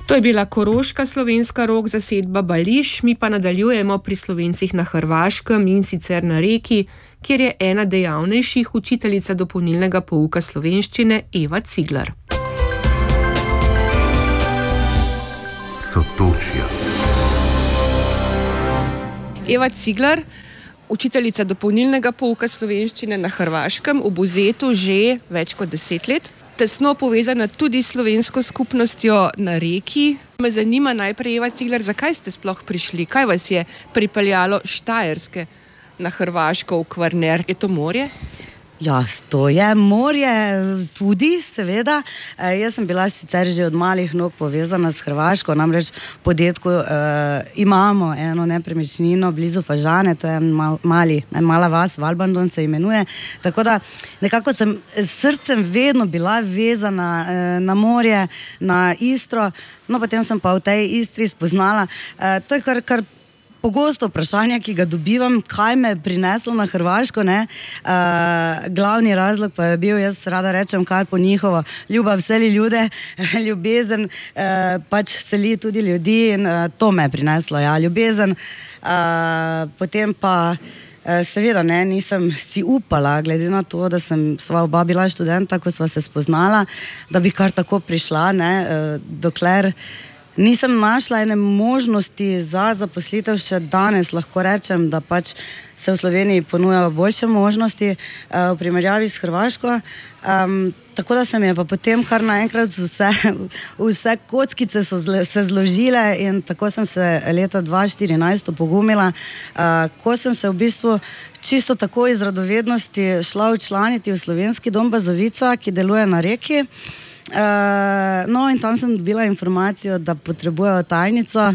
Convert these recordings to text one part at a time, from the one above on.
To je bila koroška slovenska rock zasedba Bališ, mi pa nadaljujemo pri Slovencih na Hrvaškem in sicer na Reki, kjer je ena dejavnejših učiteljica dopolnilnega pouka slovenščine Eva Ciglar. Sotočja. Eva Ciglar, učiteljica dopolnilnega pouka slovenščine na Hrvaškem, v Buzetu že več kot 10 let. Tesno povezana tudi s slovensko skupnostjo na Reki. Me zanima najprej, Eva Ciglar, zakaj ste sploh prišli? Kaj vas je pripeljalo s Štajerske na Hrvaško v Kvarner? Je to morje? Ja, to je morje tudi, seveda. Jaz sem bila sicer že od malih nog povezana s Hrvaško, namreč po dedku imamo eno nepremičnino blizu Fažane, to je mala vas, Valbandon se imenuje. Tako da nekako sem s srcem vedno bila vezana na morje, na Istro, no potem sem pa v tej Istri spoznala. To je kar pogosto vprašanje, ki ga dobivam, kaj me je prineslo na Hrvaško, ne? Glavni razlog pa je bil, jaz rada rečem kar po njihovo, ljubav vseli ljude, ljubezen pač seli tudi ljudi in to me je prineslo, ja, ljubezen. Potem pa seveda ne, nisem si upala, glede na to, da sva oba bila študenta, ko sva se spoznala, da bi kar tako prišla, ne, dokler nisem našla ene možnosti za zaposlitev. Še danes lahko rečem, da pač se v Sloveniji ponujajo boljše možnosti v primerjavi s Hrvaško. Tako da se mi je pa potem kar naenkrat vse kockice so se zložile in tako sem se leta 2014 opogumila, ko sem se v bistvu čisto tako iz radovednosti šla včlaniti v Slovenski dom Bazovica, ki deluje na Reki. No, in tam sem dobila informacijo, da potrebujejo tajnico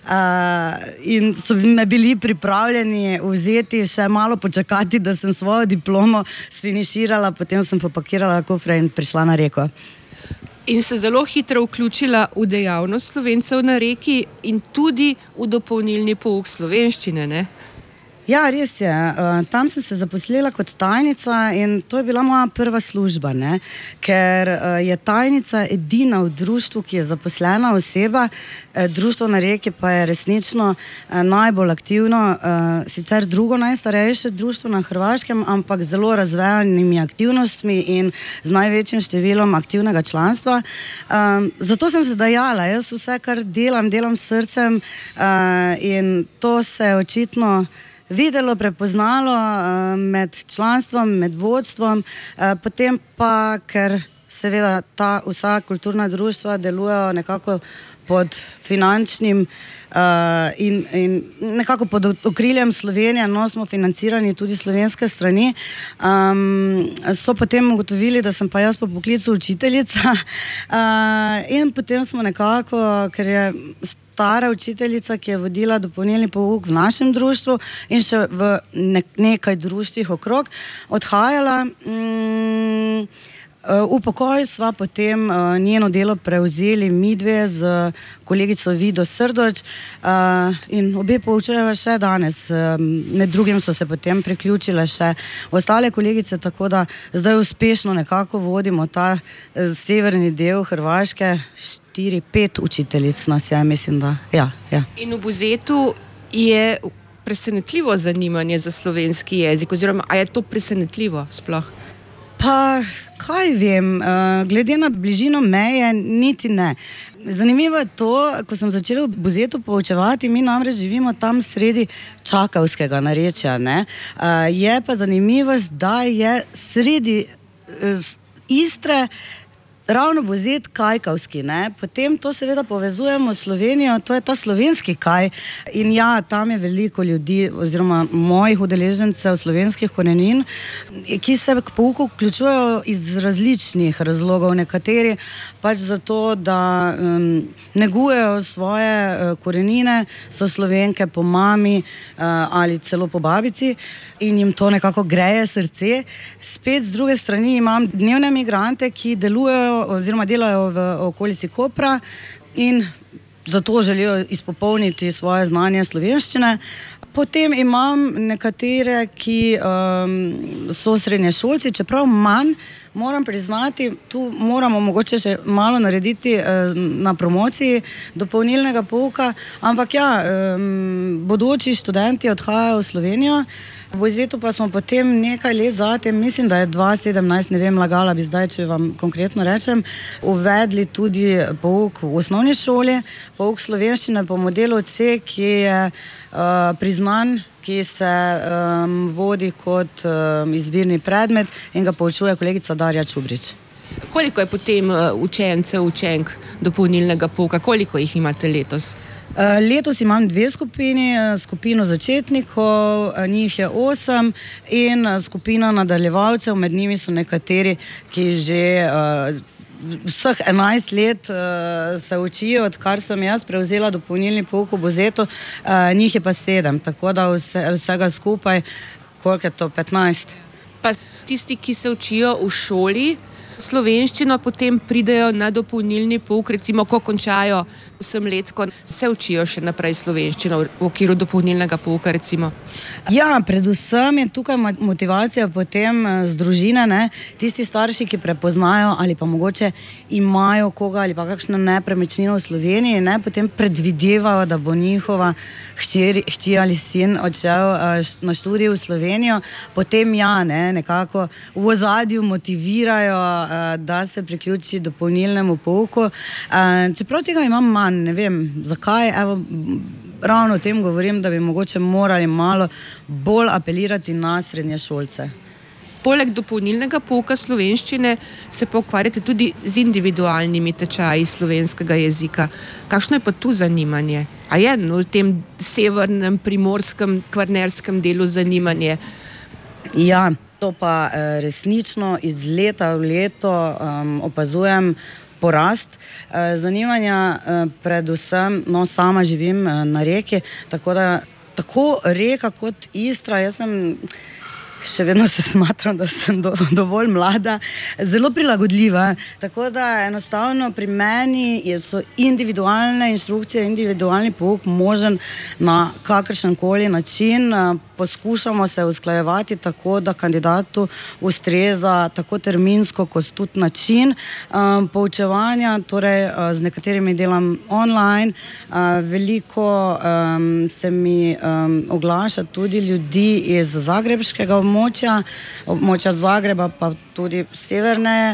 in so me bili pripravljeni vzeti, še malo počakati, da sem svojo diplomo sfiniširala, potem sem popakirala kofre in prišla na Reko. In se zelo hitro vključila v dejavnost Slovencev na Reki in tudi v dopolnilni pouk slovenščine, ne? Ja, res je. Tam sem se zaposlila kot tajnica in to je bila moja prva služba, ne? Ker je tajnica edina v društvu, ki je zaposlena oseba. Društvo na Reki pa je resnično najbolj aktivno, sicer drugo najstarejše društvo na Hrvaškem, ampak zelo razvejanimi aktivnostmi in z največjim številom aktivnega članstva. Zato sem se dajala, jaz vse, kar delam s srcem in to se je očitno videlo, prepoznalo med članstvom, med vodstvom, potem pa, ker seveda vsa kulturna društva delujejo nekako pod finančnim in nekako pod okriljem Slovenije, no, smo financirani tudi slovenske strani, so potem ugotovili, da sem pa jaz po poklicu učiteljica in potem smo nekako, ker je stara učiteljica, ki je vodila dopolnilni pouk v našem društvu in še v nekaj društvih okrog, odhajala. V pokoj sva potem njeno delo prevzeli midve z kolegico Vido Srdoč in obe poučujeva še danes. Med drugim so se potem priključile še ostale kolegice, tako da zdaj uspešno nekako vodimo ta severni del Hrvaške. 4-5 učiteljic nas je, mislim, da. Ja. In v Buzetu je presenetljivo zanimanje za slovenski jezik, oziroma a je to presenetljivo sploh? Pa, kaj vem, glede na bližino meje, niti ne. Zanimivo je to, ko sem začela v Buzetu poučevati, mi namreč živimo tam sredi čakavskega narečja, ne. Je pa zanimivost, da je sredi Istre ravno Buzet kajkavski, ne. Potem to seveda povezujemo s Slovenijo, to je ta slovenski kaj in ja, tam je veliko ljudi oziroma mojih udeležencev slovenskih korenin, ki se k pouku vključujejo iz različnih razlogov, nekateri pač zato, da negujejo svoje korenine, so Slovenke po mami ali celo po babici in jim to nekako greje srce. Spet z druge strani imam dnevne migrante, ki delujejo oziroma delajo v okolici Kopra in zato želijo izpopolniti svoje znanje slovenščine. Potem imam nekatere, ki so srednješolci, čeprav manj, moram priznati, tu moramo mogoče še malo narediti na promociji dopolnilnega pouka, ampak ja, bodoči študenti odhajajo v Slovenijo. V Buzetu pa smo potem nekaj let zatem, mislim, da je 2017, ne vem, lagala bi zdaj, če vam konkretno rečem, uvedli tudi pouk v osnovni šoli, pouk slovenščine po modelu C, ki je priznan, ki se vodi kot izbirni predmet in ga poučuje kolegica Darja Čubrič. Koliko je potem učencev, učenk dopolnilnega pouka? Koliko jih imate letos? Letos imam 2 skupini, skupino začetnikov, njih je 8 in skupina nadaljevalcev, med njimi so nekateri, ki že vseh 11 let se učijo, odkar sem jaz prevzela dopolnilni pouk v Buzetu, njih je pa 7, tako da vsega skupaj, koliko je to, 15. Pa tisti, ki se učijo v šoli slovenščino, potem pridejo na dopolnilni pouk, recimo, ko končajo 8 let, ko se učijo še naprej slovenščino v okviru dopolnilnega pouka, recimo. Ja, predvsem je tukaj motivacija potem z družine, ne? Tisti starši, ki prepoznajo ali pa mogoče imajo koga ali pa kakšno nepremičnino v Sloveniji, ne? Potem predvidevajo, da bo njihova hči ali sin odšel na študij v Slovenijo, potem ja, ne? Nekako v ozadju motivirajo, da se priključi dopolnilnemu pouku. Čeprav tega imam manj, ne vem zakaj, evo, ravno o tem govorim, da bi mogoče morali malo bolj apelirati na srednješolce. Poleg dopolnilnega pouka slovenščine se pa ukvarjate tudi z individualnimi tečaji slovenskega jezika. Kakšno je pa tu zanimanje? A je v tem severnem, primorskem, kvarnerskem delu zanimanje? Ja, to pa resnično iz leta v leto opazujem porast zanimanja, predvsem, no, sama živim na Reki, tako da tako Reka kot Istra, jaz sem še vedno se smatram, da sem dovolj mlada, zelo prilagodljiva, tako da enostavno pri meni so individualne inštrukcije, individualni pouk možen na kakršenkoli način. Poskušamo se usklajevati tako, da kandidatu ustreza tako terminsko kot tudi način poučevanja, torej z nekaterimi delam online, veliko se mi oglaša tudi ljudi iz zagrebškega območja Zagreba, pa tudi severneje,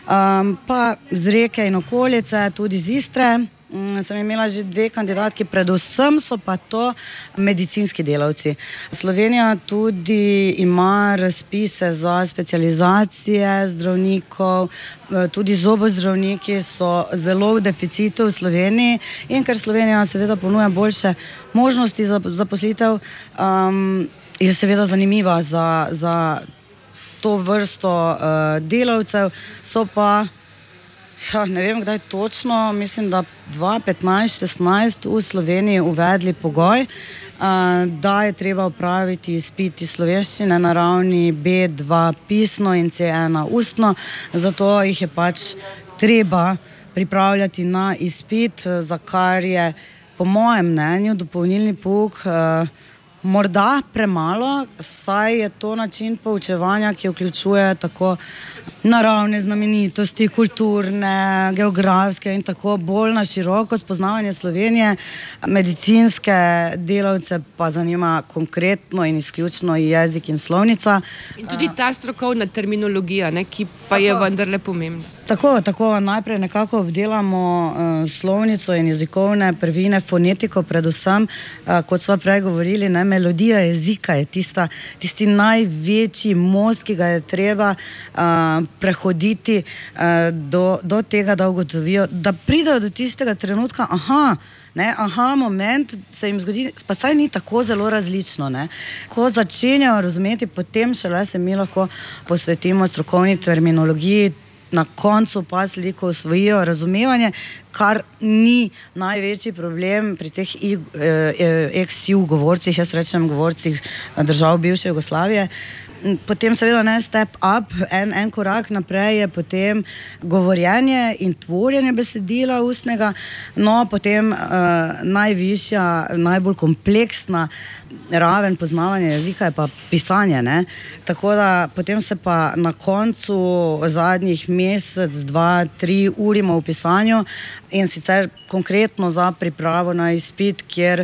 pa z Reke in okolice, tudi z Istre. Sem imela že 2 kandidatki, predvsem so pa to medicinski delavci. Slovenija tudi ima razpise za specializacije zdravnikov, tudi zobozdravniki so zelo v deficitu v Sloveniji in ker Slovenija seveda ponuja boljše možnosti za zaposlitev, je seveda zanimiva za to vrsto delavcev, so pa ne vem, kdaj točno, mislim, da 2015-16 v Sloveniji uvedli pogoj, da je treba opraviti izpit iz slovenščine na ravni B2 pisno in C1 ustno, zato jih je pač treba pripravljati na izpit, za kar je po mojem mnenju dopolnilni pouk morda premalo, saj je to način poučevanja, ki vključuje tako naravne znamenitosti, kulturne, geografske in tako bolj na široko spoznavanje Slovenije. Medicinske delavce pa zanima konkretno in izključno jezik in slovnica. In tudi ta strokovna terminologija, ne, ki pa je vendarle pomembna. Tako, najprej nekako obdelamo slovnico in jezikovne prvine, fonetiko predvsem, kot sva prej govorili, ne, melodija jezika je tisti največji most, ki ga je treba prehoditi do tega, da ugotovijo, da pridejo do tistega trenutka, moment se jim zgodi, pa saj ni tako zelo različno, ne. Ko začenjajo razumeti, potem šele se mi lahko posvetimo strokovni terminologiji, na koncu pa sliko usvojijo razumevanje, kar ni največji problem pri teh ex-ju govorcih, jaz rečem govorcih držav bivše Jugoslavije. Potem seveda ne step up, en korak naprej je potem govorjenje in tvorjenje besedila ustnega, no potem najvišja, najbolj kompleksna raven poznavanja jezika je pa pisanje, ne. Tako da potem se pa na koncu zadnjih mesec, 2, 3 urimo v pisanju in sicer konkretno za pripravo na izpit, kjer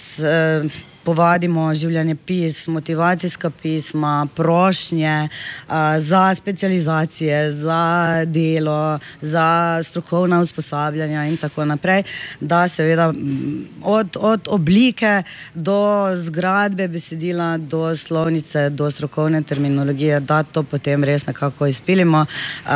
povadimo življenjepis, motivacijska pisma, prošnje za specializacije, za delo, za strokovna usposabljanja in tako naprej, da seveda od oblike do zgradbe besedila, do slovnice, do strokovne terminologije, da to potem res nekako izpilimo,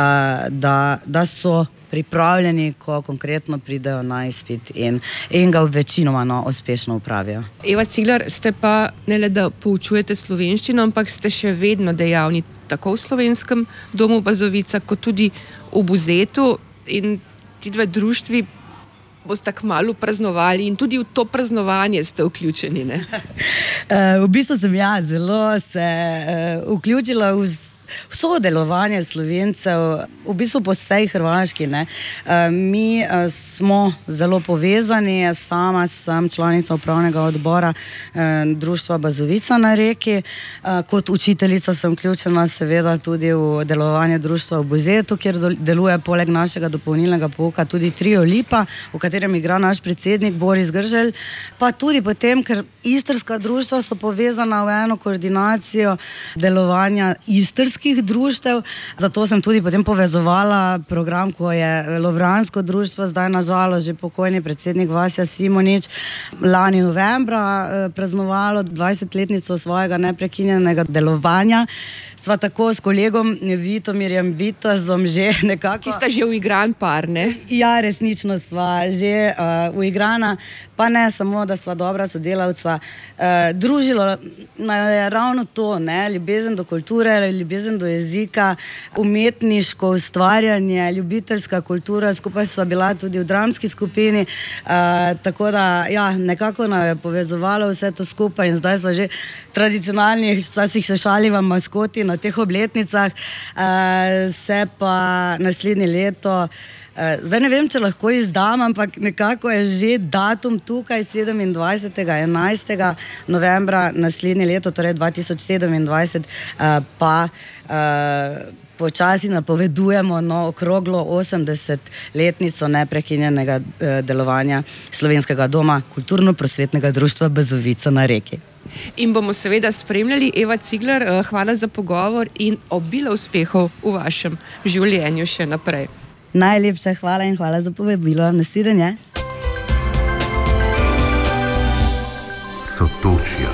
da so pripravljeni, ko konkretno pridejo na izpit in ga večinoma uspešno upravijo. Eva Cigler, ste pa ne le, da poučujete slovenščino, ampak ste še vedno dejavni tako v Slovenskem domu Bazovica, kot tudi v Buzetu, in ti dve društvi boste kmalu praznovali in tudi v to praznovanje ste vključeni, ne? V bistvu sem zelo se vključila v sodelovanje Slovencev, v bistvu po vsej Hrvaški, ne. Mi smo zelo povezani, sama sem članica upravnega odbora društva Bazovica na Reki, kot učiteljica sem vključena seveda tudi v delovanje društva v Buzetu, kjer deluje poleg našega dopolnilnega pouka tudi trio Lipa, v katerem igra naš predsednik Boris Grželj, pa tudi potem, ker istrska društva so povezana v eno koordinacijo delovanja istrskih društev, zato sem tudi potem povezovala program, ko je Lovransko društvo, zdaj nažalost že pokojni predsednik Vasja Simonič, lani novembra praznovalo 20-letnico svojega neprekinjenega delovanja. Sva tako s kolegom Vitomirjem Vitazom že nekako... Ki sta že uigran par, ne? Ja, resnično sva že uigrana, pa ne samo, da sva dobra sodelavca. Družilo je ravno to, ne? Ljubezen do kulture, ljubezen do jezika, umetniško ustvarjanje, ljubiteljska kultura, skupaj sva bila tudi v dramski skupini, tako da, ja, nekako nam je povezovalo vse to skupaj in zdaj sva že tradicionalni, včasih se šaliva maskoti na teh obletnicah, se pa naslednje leto, zdaj ne vem, če lahko izdam, ampak nekako je že datum tukaj, 27.11. novembra naslednje leto, torej 2027, pa počasi napovedujemo okroglo 80-letnico neprekinjenega delovanja Slovenskega doma kulturno-prosvetnega društva Bazovica na Reki. In bomo seveda spremljali. Eva Cigler, hvala za pogovor in obilo uspehov v vašem življenju še naprej. Najlepša hvala in hvala za povabilo. Nasvidenje. Sotočja.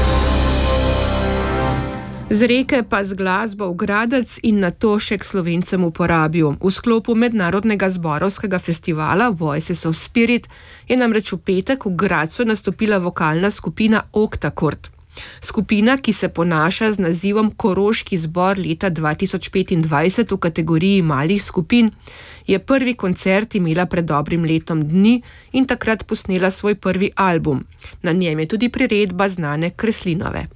Z Reke pa z glasbo v Gradec in nato še k Slovencem v Porabju. V sklopu mednarodnega zborovskega festivala Voices of Spirit je namreč v petek v Gradcu nastopila vokalna skupina Octakord. Skupina, ki se ponaša z nazivom Koroški zbor leta 2025 v kategoriji malih skupin, je prvi koncert imela pred dobrim letom dni in takrat posnela svoj prvi album. Na njem je tudi priredba znane Kreslinove.